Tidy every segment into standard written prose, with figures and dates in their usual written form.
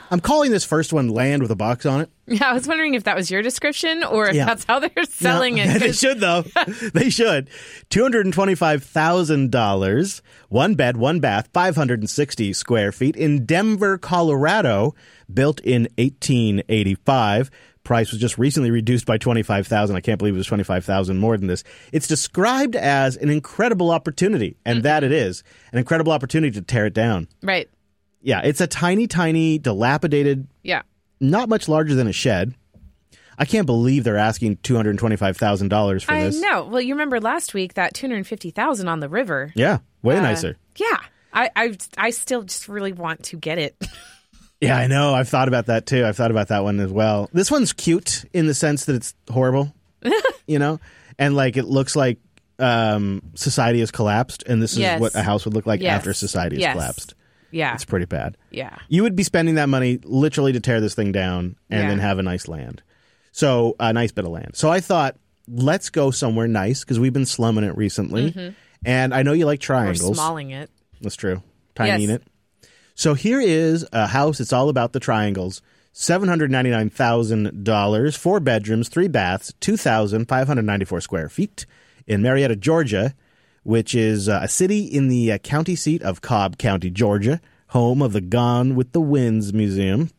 I'm calling this first one Land with a Box on it. Yeah, I was wondering if that was your description or if that's how they're selling it. They should, though. They should. $225,000, one bed, one bath, 560 square feet in Denver, Colorado, built in 1885. Price was just recently reduced by $25,000. I can't believe it was $25,000 more than this. It's described as an incredible opportunity, and that it is. An incredible opportunity to tear it down. Right. Yeah, it's a tiny, dilapidated, not much larger than a shed. I can't believe they're asking $225,000 for this. I know. Well, you remember last week that $250,000 on the river. Yeah, way nicer. Yeah. I still just really want to get it. Yeah, I know. I've thought about that, too. I've thought about that one as well. This one's cute in the sense that it's horrible, you know? And, like, it looks like society has collapsed, and this is what a house would look like after society has collapsed. Yeah. It's pretty bad. Yeah. You would be spending that money literally to tear this thing down and then have a nice land. So, a nice bit of land. So, I thought, let's go somewhere nice, because we've been slumming it recently. Mm-hmm. And I know you like triangles. Or smalling it. That's true. Tinying it. So here is a house. It's all about the triangles. $799,000, 4 bedrooms, 3 baths, 2,594 square feet in Marietta, Georgia, which is a city in the county seat of Cobb County, Georgia, home of the Gone with the Wind Museum.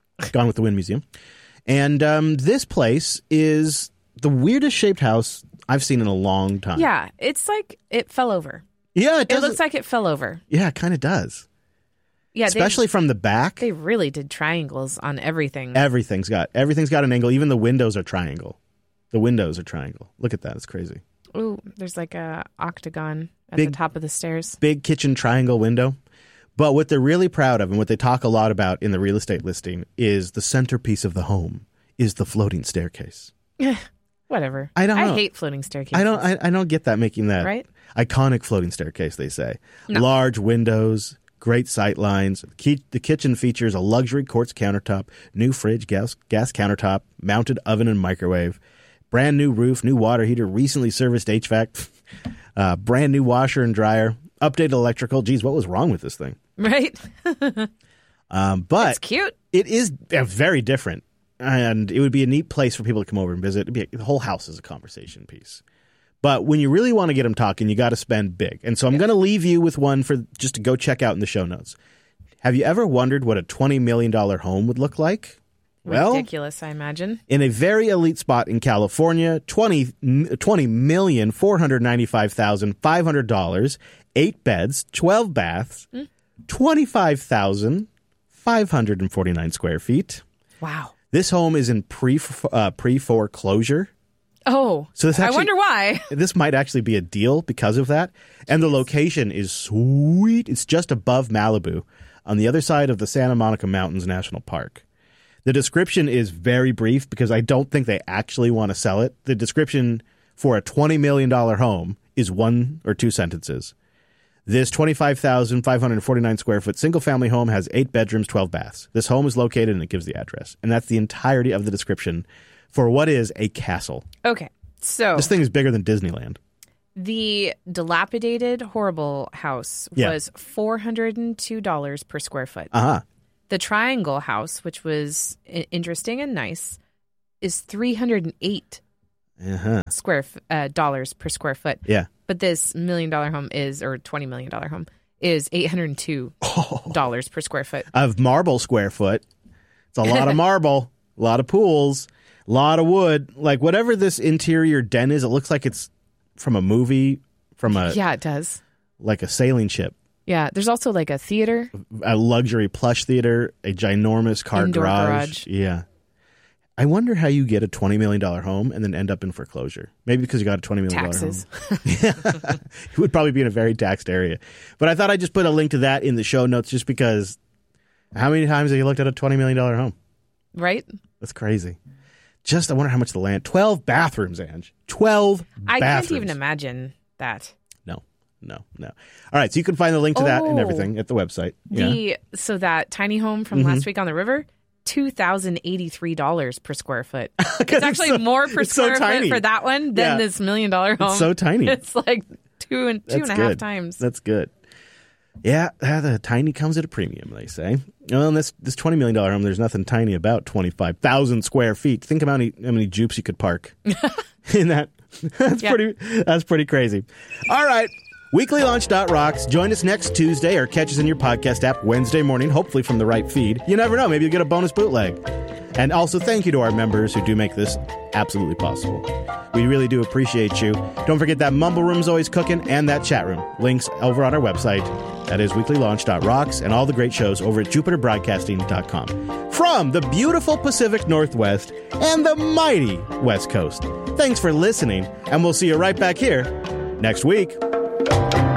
And this place is the weirdest shaped house I've seen in a long time. Yeah, it's like it fell over. Yeah, it looks like it fell over. Yeah, it kind of does. Yeah, especially from the back. They really did triangles on everything. Everything's got an angle. Even the windows are triangle. Look at that. It's crazy. Ooh, there's like a octagon at the top of the stairs. Big kitchen triangle window. But what they're really proud of and what they talk a lot about in the real estate listing is the centerpiece of the home is the floating staircase. Whatever. I don't know. I hate floating staircases. I don't get that making that iconic floating staircase, they say. No. Large windows. Great sight lines. The kitchen features a luxury quartz countertop, new fridge, gas countertop, mounted oven and microwave, brand new roof, new water heater, recently serviced HVAC, brand new washer and dryer, updated electrical. Geez, what was wrong with this thing? Right. But it's cute. It is very different, and it would be a neat place for people to come over and visit. The whole house is a conversation piece. But when you really want to get them talking, you got to spend big. And so I'm going to leave you with one for just to go check out in the show notes. Have you ever wondered what a $20 million home would look like? Ridiculous, I imagine. In a very elite spot in California, $20,495,500, 8 beds, 12 baths, 25,549 square feet. Wow. This home is in pre-foreclosure. Oh, so I wonder why. This might actually be a deal because of that. And the location is sweet. It's just above Malibu on the other side of the Santa Monica Mountains National Park. The description is very brief because I don't think they actually want to sell it. The description for a $20 million home is 1 or 2 sentences. This 25,549 square foot single family home has 8 bedrooms, 12 baths. This home is located, and it gives the address. And that's the entirety of the description for what is a castle. Okay, so this thing is bigger than Disneyland. The dilapidated, horrible house was $402 per square foot. Uh-huh. The triangle house, which was interesting and nice, is $308 dollars per square foot. Yeah. But this $1 million home or $20 million home is $802 per square foot. Of marble square foot. It's a lot of marble, a lot of pools. A lot of wood. Like, whatever this interior den is, it looks like it's from a movie. Yeah, it does. Like a sailing ship. Yeah, there's also like a theater. A luxury plush theater. A ginormous car garage. Yeah. I wonder how you get a $20 million home and then end up in foreclosure. Maybe because you got a $20 million Taxes. home. It would probably be in a very taxed area. But I thought I'd just put a link to that in the show notes just because how many times have you looked at a $20 million home? Right? That's crazy. I wonder how much the land. 12 bathrooms, Ange. 12 bathrooms. I can't even imagine that. No. All right, so you can find the link to that and everything at the website. So that tiny home from last week on the river, $2,083 per square foot. It's actually more per square foot for that one than this $1 million home. It's so tiny. It's like two and a half times. That's good. Yeah, the tiny comes at a premium, they say. Well, in this $20 million home, there's nothing tiny about 25,000 square feet. Think of how many Jupes you could park in that. That's pretty crazy. All right. WeeklyLaunch.rocks. Join us next Tuesday or catch us in your podcast app Wednesday morning, hopefully from the right feed. You never know. Maybe you'll get a bonus bootleg. And also thank you to our members who do make this absolutely possible. We really do appreciate you. Don't forget that Mumble Room's always cooking and that chat room. Links over on our website. That is weeklylaunch.rocks and all the great shows over at jupiterbroadcasting.com. From the beautiful Pacific Northwest and the mighty West Coast. Thanks for listening, and we'll see you right back here next week.